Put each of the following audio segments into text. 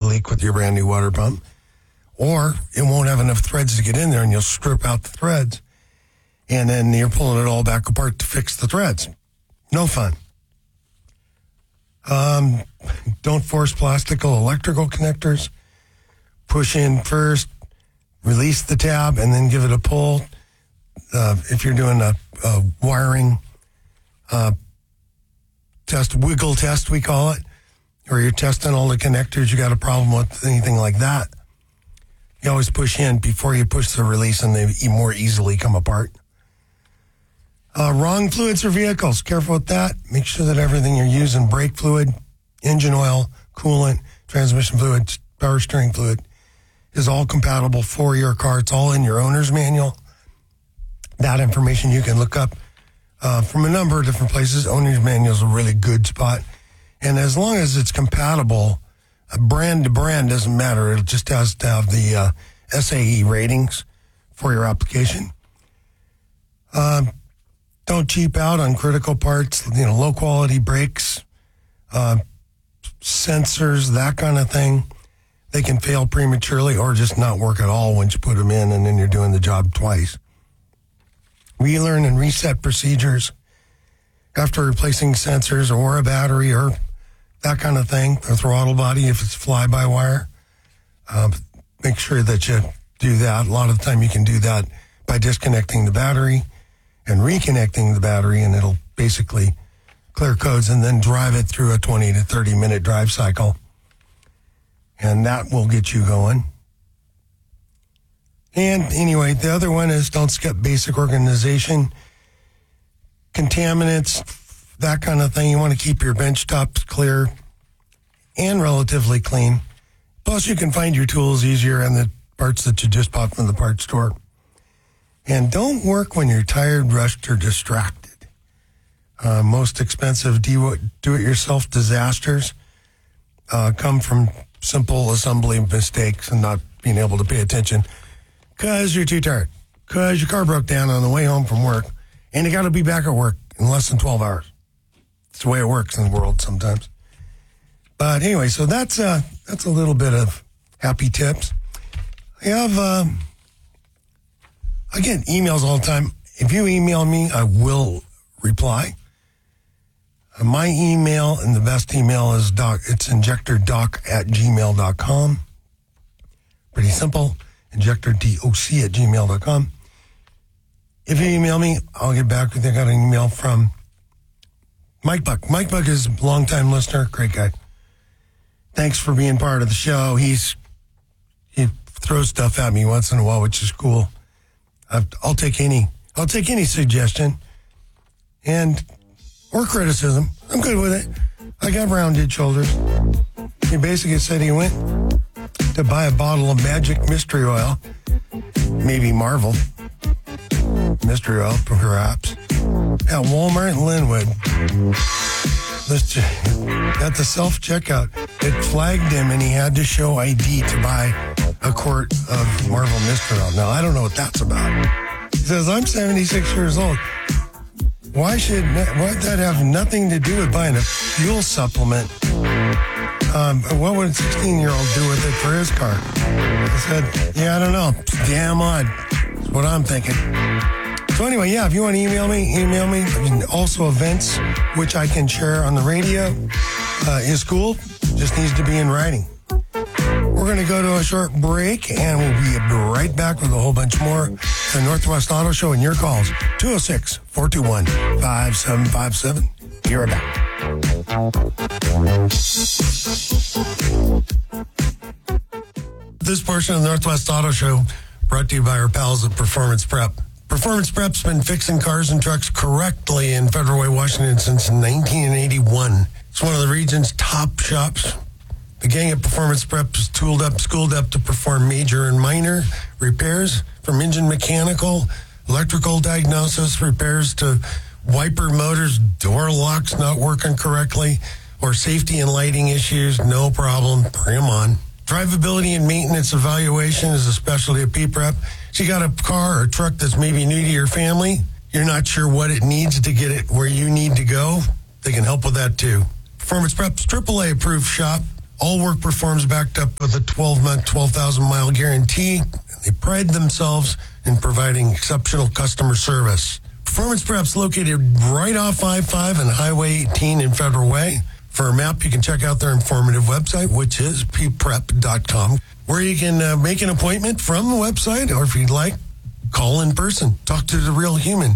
leak with your brand new water pump. Or it won't have enough threads to get in there and you'll strip out the threads. And then you're pulling it all back apart to fix the threads. No fun. Don't force electrical connectors. Push in first, release the tab, and then give it a pull. If you're doing a wiring test, wiggle test, we call it, or you're testing all the connectors, you got a problem with anything like that, you always push in before you push the release, and they more easily come apart. Wrong fluids for vehicles. Careful with that. Make sure that everything you're using, brake fluid, engine oil, coolant, transmission fluid, power steering fluid, is all compatible for your car. It's all in your owner's manual. That information you can look up from a number of different places. Owner's manual is a really good spot. And as long as it's compatible, brand to brand doesn't matter. It just has to have the SAE ratings for your application. Don't cheap out on critical parts, low quality brakes, sensors, that kind of thing. They can fail prematurely or just not work at all once you put them in, and then you're doing the job twice. Relearn and reset procedures after replacing sensors or a battery or that kind of thing, a throttle body if it's fly-by-wire. Make sure that you do that. A lot of the time you can do that by disconnecting the battery and reconnecting the battery, and it'll basically clear codes and then drive it through a 20 to 30 minute drive cycle. And that will get you going. And anyway, the other one is don't skip basic organization. Contaminants, that kind of thing. You want to keep your bench tops clear and relatively clean. Plus, you can find your tools easier and the parts that you just bought from the parts store. And don't work when you're tired, rushed, or distracted. Most expensive do-it-yourself disasters come from simple assembly mistakes and not being able to pay attention because you're too tired, because your car broke down on the way home from work, and you got to be back at work in less than 12 hours. It's the way it works in the world sometimes. But anyway, so that's a little bit of happy tips. I have, I get emails all the time. If you email me, I will reply. My email, and the best email is it's injectordoc@gmail.com. Pretty simple, injectordoc@gmail.com. If you email me, I'll get back with you. I got an email from Mike Buck. Mike Buck is a longtime listener, great guy. Thanks for being part of the show. He throws stuff at me once in a while, which is cool. I'll take any suggestion or criticism. I'm good with it. I got rounded shoulders. He basically said he went to buy a bottle of Magic Mystery Oil, maybe Marvel Mystery Oil, perhaps, at Walmart in Linwood. At the self-checkout, it flagged him and he had to show ID to buy a quart of Marvel Mystery Oil. Now, I don't know what that's about. He says, I'm 76 years old. Why would that have nothing to do with buying a fuel supplement? What would a 16-year-old do with it for his car? I said, I don't know. It's damn odd. That's what I'm thinking. So anyway, if you want to email me. Also events, which I can share on the radio, is cool. Just needs to be in writing. We're going to go to a short break, and we'll be right back with a whole bunch more. The Northwest Auto Show and your calls, 206-421-5757. Be right back. This portion of the Northwest Auto Show brought to you by our pals at Performance Prep. Performance Prep's been fixing cars and trucks correctly in Federal Way, Washington since 1981. It's one of the region's top shops. The gang at Performance Prep is schooled up to perform major and minor repairs, from engine mechanical, electrical diagnosis, repairs to wiper motors, door locks not working correctly, or safety and lighting issues. No problem. Bring them on. Drivability and maintenance evaluation is a specialty at P-Prep. So you got a car or truck that's maybe new to your family, you're not sure what it needs to get it where you need to go, they can help with that too. Performance Prep's AAA approved shop, All work performs backed up with a 12-month, 12,000-mile guarantee. They pride themselves in providing exceptional customer service. Performance Prep's located right off I-5 and Highway 18 in Federal Way. For a map, you can check out their informative website, which is pprep.com, where you can make an appointment from the website, or if you'd like, call in person. Talk to the real human.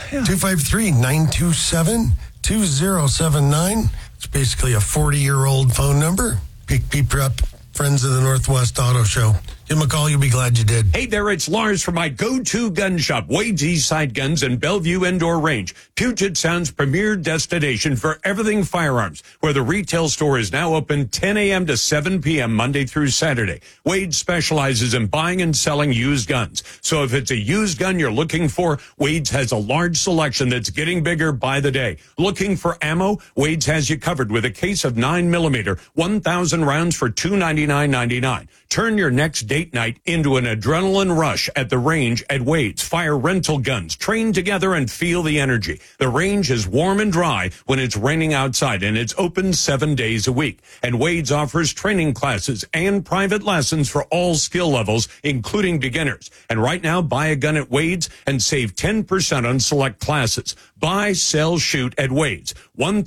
253-927-2079. It's basically a 40-year-old phone number. P Prep, Friends of the Northwest Auto Show. Give them a call. You'll be glad you did. Hey there, it's Lars from my go-to gun shop, Wade's Eastside Guns and Bellevue Indoor Range, Puget Sound's premier destination for everything firearms, where the retail store is now open 10 a.m. to 7 p.m. Monday through Saturday. Wade specializes in buying and selling used guns. So if it's a used gun you're looking for, Wade's has a large selection that's getting bigger by the day. Looking for ammo? Wade's has you covered with a case of 9mm, 1,000 rounds for $299.99. Turn your next date night into an adrenaline rush at the range at Wade's. Fire rental guns, train together and feel the energy. The range is warm and dry when it's raining outside, and it's open 7 days a week. And Wade's offers training classes and private lessons for all skill levels, including beginners. And right now, buy a gun at Wade's and save 10% on select classes. Buy, sell, shoot at Wade's,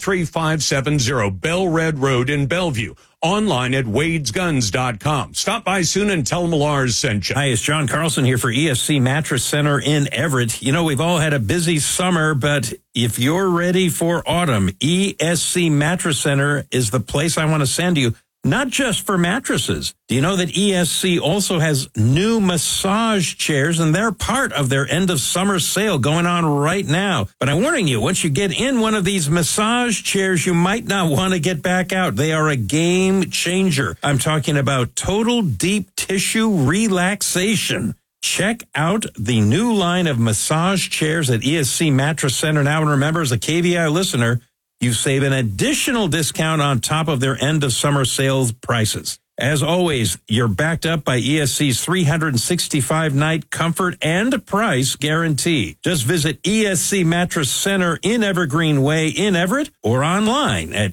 13570 Bell Red Road in Bellevue. Online at wadesguns.com. Stop by soon and tell them Lars sent you. Hi, it's John Carlson here for ESC Mattress Center in Everett. You know, we've all had a busy summer, but if you're ready for autumn, ESC Mattress Center is the place I want to send you. Not just for mattresses. Do you know that ESC also has new massage chairs, and they're part of their end of summer sale going on right now? But I'm warning you, once you get in one of these massage chairs, you might not want to get back out. They are a game changer. I'm talking about total deep tissue relaxation. Check out the new line of massage chairs at ESC Mattress Center now. And remember, as a KVI listener, you save an additional discount on top of their end-of-summer sales prices. As always, you're backed up by ESC's 365-night comfort and price guarantee. Just visit ESC Mattress Center in Evergreen Way in Everett or online at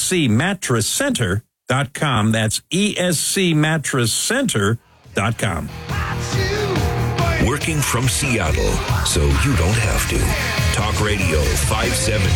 escmattresscenter.com. That's escmattresscenter.com. Working from Seattle, so you don't have to. Talk Radio 570.